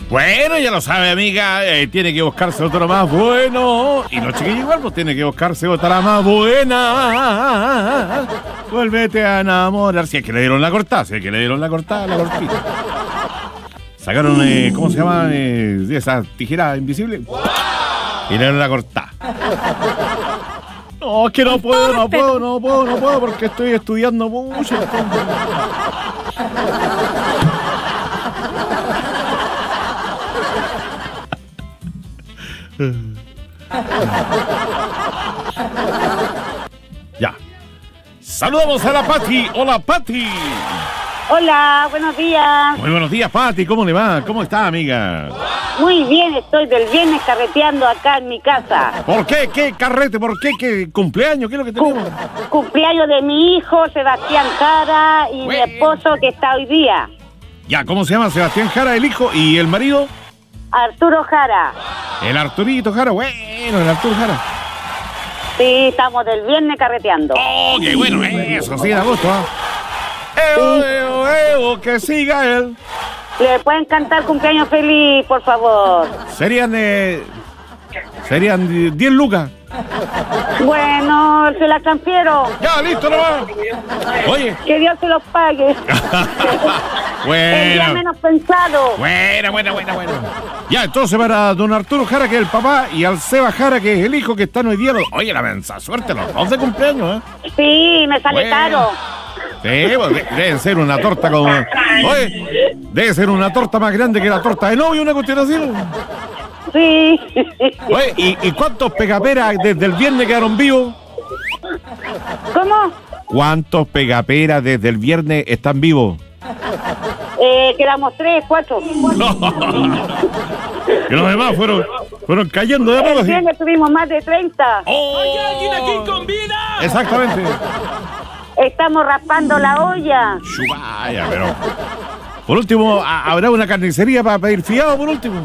Bueno, ya lo sabe, amiga, tiene que buscarse otra más bueno. Y los chiquillos igual, pues tiene que buscarse otra más buena. Vuélvete a enamorar. Si es que le dieron la cortada, la cortita. Sacaron, ¿cómo se llama? Esa tijera invisible. Y le dieron la cortada. No, es que no puedo, porque estoy estudiando mucho. Ya. Saludamos a la Pati. Hola, Pati. Hola, buenos días. Muy buenos días, Pati. ¿Cómo le va? ¿Cómo está, amiga? Muy bien, estoy del viernes carreteando acá en mi casa. ¿Por qué? ¿Qué carrete? ¿Por qué? ¿Qué cumpleaños? ¿Qué es lo que tenemos? Cumpleaños de mi hijo, Sebastián Jara, y mi esposo que está hoy día. Ya, ¿cómo se llama? Sebastián Jara, el hijo, y el marido. Arturo Jara. El Arturito Jara, bueno, el Arturo Jara. Sí, estamos del viernes carreteando. ¡Oh, qué bueno! Eso sí, da gusto, ¿ah? ¡Evo, que siga él! ¿Le pueden cantar cumpleaños feliz, por favor? Serían 10 lucas. Bueno, se la transfiero. Ya, listo, nomás. Oye. Que Dios se los pague. El día menos pensado. Buena. Ya, entonces para don Arturo Jara, que es el papá, y al Seba Jara, que es el hijo, que están hoy día. Oye, la mensa suerte, los dos de cumpleaños, ¿eh? Sí, me sale caro. Sí, pues, debe ser una torta como... Oye, debe ser una torta más grande que la torta de novio, una cuestión así. Sí. Oye, ¿y cuántos pegaperas desde el viernes quedaron vivos? ¿Cómo? ¿Cuántos pegaperas desde el viernes están vivos? Quedamos 3, 4. Que los demás fueron cayendo de a poco. El viernes tuvimos más de 30. ¡Oh! ¿Hay alguien aquí con vida? Exactamente. Estamos raspando la olla. Vaya, pero... Por último, ¿habrá una carnicería para pedir fiado, por último?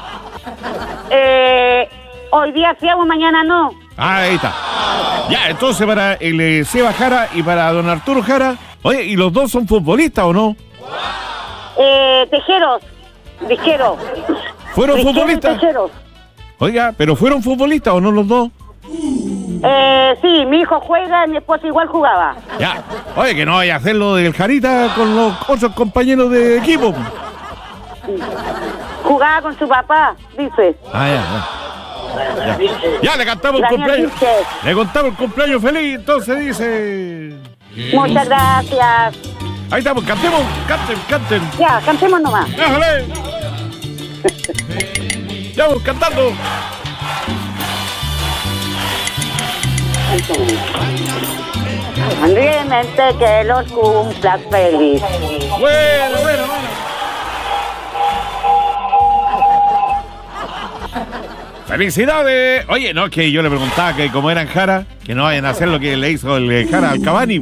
Hoy día fiamos, mañana no. Ahí está. Ya, entonces para el Seba Jara y para don Arturo Jara. Oye, ¿y los dos son futbolistas o no? Tejeros. Disqueros. ¿Fueron futbolistas? Tejeros. Oiga, ¿pero fueron futbolistas o no los dos? Sí, mi hijo juega, mi esposo igual jugaba. Ya. Oye, que no vaya a hacerlo del Jarita con los otros compañeros de equipo. Jugaba con su papá, dice. Ya, le cantamos el cumpleaños. Le contamos el cumpleaños feliz, entonces dice... Muchas gracias. Ahí estamos, cantemos, canten. Ya, cantemos nomás. ¡Déjale! Ya vamos cantando. Alegremente que los cumplas feliz. Bueno. ¡Felicidades! Oye, no, que yo le preguntaba que como eran Jara, que no vayan a hacer lo que le hizo el Jara al Cavani.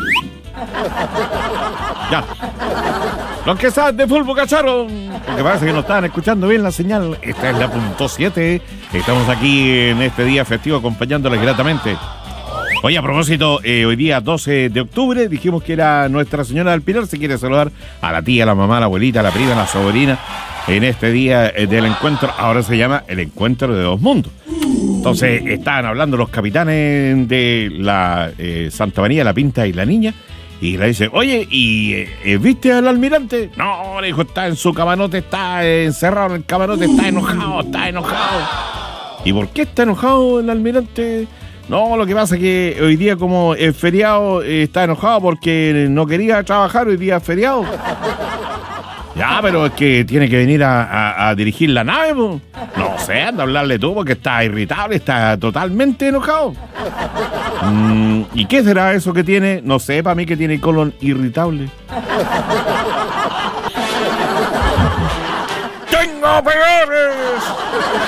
Ya. Los que saben de fútbol, cacharro. Porque parece que no estaban escuchando bien la señal. Esta es la .7. Estamos aquí en este día festivo acompañándoles gratamente. Oye, a propósito, hoy día 12 de octubre dijimos que era Nuestra Señora del Pilar. Se quiere saludar a la tía, a la mamá, a la abuelita, a la prima, a la sobrina en este día del encuentro. Ahora se llama el Encuentro de Dos Mundos. Entonces estaban hablando los capitanes de la Santa María, la Pinta y la Niña. Y le dice, oye, ¿y viste al almirante? No, le dijo, está en su camarote, está encerrado en el camarote, está enojado. ¿Y por qué está enojado el almirante? No, lo que pasa es que hoy día como es feriado está enojado porque no quería trabajar, hoy día es feriado. Ya, pero es que tiene que venir a dirigir la nave, po. No sé, anda a hablarle tú porque está irritable, está totalmente enojado. ¿Y qué será eso que tiene? No sé, para mí que tiene colon irritable. ¡Tengo peores!